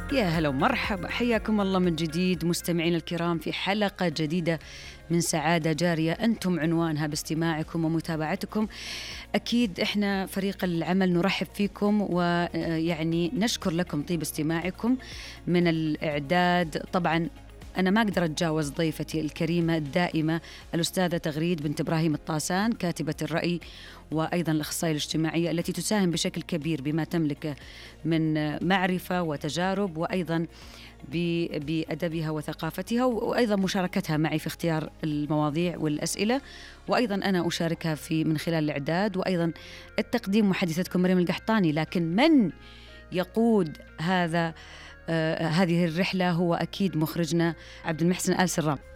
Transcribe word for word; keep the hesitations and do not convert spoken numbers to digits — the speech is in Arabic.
يا هلا ومرحبا، حياكم الله من جديد مستمعين الكرام في حلقة جديدة من سعادة جارية أنتم عنوانها باستماعكم ومتابعتكم. أكيد إحنا فريق العمل نرحب فيكم ويعني نشكر لكم طيب استماعكم من الإعداد. طبعا أنا ما أقدر أتجاوز ضيفتي الكريمة الدائمة الأستاذة تغريد بنت إبراهيم الطاسان، كاتبة الرأي وأيضا الأخصائية الاجتماعية التي تساهم بشكل كبير بما تملكه من معرفة وتجارب، وأيضا بأدبها وثقافتها، وأيضا مشاركتها معي في اختيار المواضيع والأسئلة، وأيضا أنا أشاركها في من خلال الإعداد وأيضا التقديم. محدثتكم مريم القحطاني. لكن من يقود هذا آه هذه الرحلة هو أكيد مخرجنا عبد المحسن آل سرام.